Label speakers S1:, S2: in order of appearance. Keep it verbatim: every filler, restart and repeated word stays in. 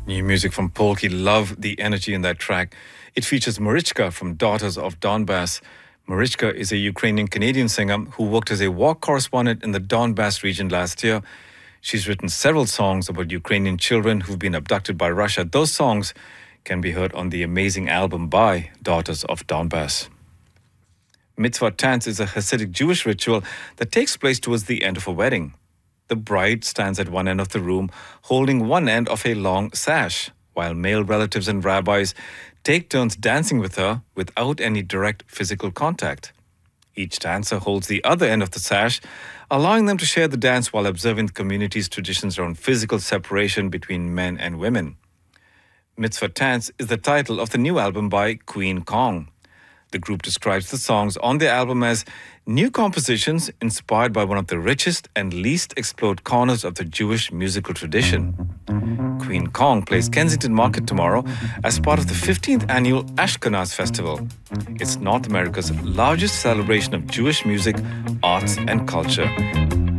S1: New music from Polki. Love the energy in that track. It features Marichka from Daughters of Donbass. Marichka is a Ukrainian-Canadian singer who worked as a war correspondent in the Donbass region last year. She's written several songs about Ukrainian children who've been abducted by Russia. Those songs can be heard on the amazing album by Daughters of Donbass. Mitzvah Tanz is a Hasidic Jewish ritual that takes place towards the end of a wedding. The bride stands at one end of the room, holding one end of a long sash, while male relatives and rabbis take turns dancing with her without any direct physical contact. Each dancer holds the other end of the sash, allowing them to share the dance while observing the community's traditions around physical separation between men and women. Mitzvah Tanz is the title of the new album by Queen Kong. The group describes the songs on their album as new compositions inspired by one of the richest and least explored corners of the Jewish musical tradition. Queen Kong plays Kensington Market tomorrow as part of the fifteenth annual Ashkenaz Festival. It's North America's largest celebration of Jewish music, arts, and culture.